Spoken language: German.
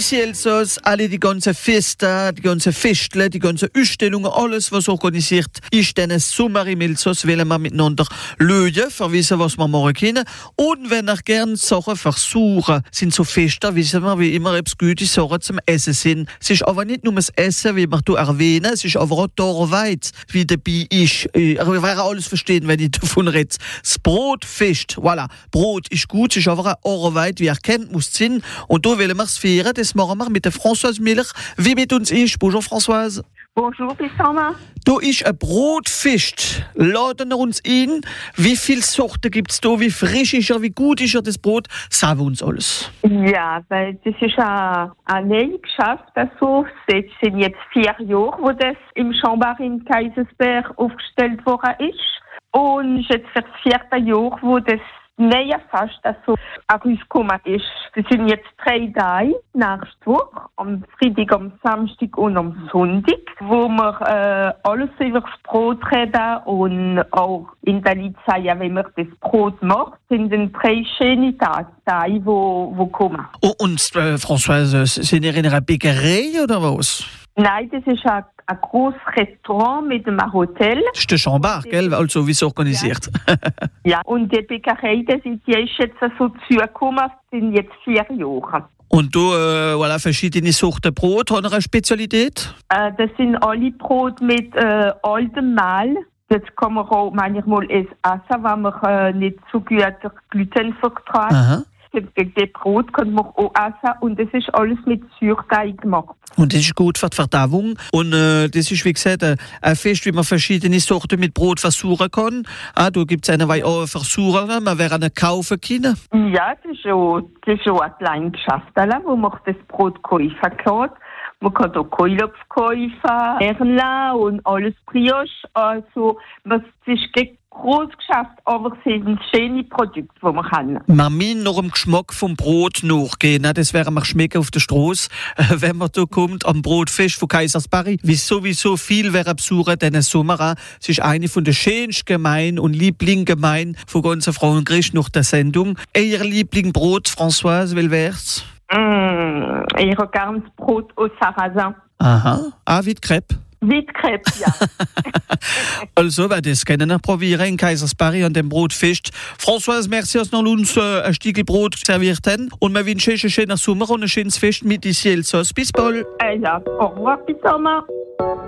Elsass, alle die ganze Feste, die ganze Festle, die ganze Ausstellungen, alles was organisiert ist, diesen Sommer im Elsass, wollen wir miteinander lösen, verwissen, was wir machen können. Und wenn ihr gerne Sachen versuchen, sind so Feste, wissen wir, wie immer etwas gute Sachen zum Essen sind. Es ist aber nicht nur das Essen, wie wir hier erwähnen, es ist aber auch die Arbeit, wie dabei ist. Wir werden alles verstehen, wenn ich davon rede. Das Brotfest, voilà. Brot ist gut, es ist aber eine Arbeit, wie ihr kennt, muss sein. Und da wollen wir es feiern, das machen wir mit der Françoise Miller, wie mit uns ist. Bonjour Françoise. Bonjour Bissama. Da ist ein Brotfest. Laden wir uns ein. Wie viele Sorten gibt es da? Wie frisch ist er? Wie gut ist er, das Brot? Sagen wir uns alles. Ja, weil das ist ein neues Geschäft. Also, es sind jetzt 4 Jahre, wo das im Chambard in Kaisersberg aufgestellt worden ist. Und es ist jetzt das 4. Jahr, wo das neue Fest also herausgekommen ist. Das sind jetzt 3 Tage nächste Woche, am Freitag, am Samstag und am Sonntag, wo wir alles über das Brot reden und auch in der Leute sagen, wenn man das Brot macht, sind dann 3 schöne Tage, die kommen. Oh, und Françoise, sind ihr in einer Bäckerei oder was? Nein, das ist ein großes Restaurant mit einem Hotel. Das ist der Chambard, gell? Also wie es organisiert. Ja, und die Bäckerei, die ist jetzt so zugekommen, sind jetzt 4 Jahre. Und du, voilà, verschiedene Sorten Brot, haben eine Spezialität? Das sind alle Brot mit altem Mehl. Das kann man auch manchmal essen, wenn man nicht so gut Gluten verträgt. Aha. Das Brot kann man auch essen und das ist alles mit Sauerteig gemacht. Und das ist gut für die Verdauung. Und das ist, wie gesagt, ein Fest, wie man verschiedene Sorten mit Brot versuchen kann. Da gibt es eine Weile auch versuchen, man wäre eine kaufen können. Ja, das ist schon ein kleines Geschäft, wo man das Brot kaufen kann. Man kann auch Kohlopf kaufen, Erla und alles Brioche. Also, das ist kein großes Geschäft, aber es sind schöne Produkte, die man kann. Man muss noch dem Geschmack vom Brot nachgehen. Das werden wir schmecken auf der Straße, wenn man da kommt am Brotfest von Kaisersberg. Wie sowieso viel werden besuchen diesen Sommer. Es ist eine von den schönsten Gemeinden und Lieblingsgemeinden von ganzen Frauenkreis nach der Sendung. Ihr Lieblingsbrot, Françoise, wie wär's? Ich habe gerne das Brot aus Sarrasin. Aha, wie die Crepe. Wie die Crepe, ja. Also, das können wir probieren in Kaisersberg an dem Brotfest. Françoise, merci, dass wir uns ein Stück Brot serviert haben. Und wir wünschen euch einen schönen Sommer und ein schönes Fest mit Elsass. Bis bald. Ja, au revoir, bis Sommer.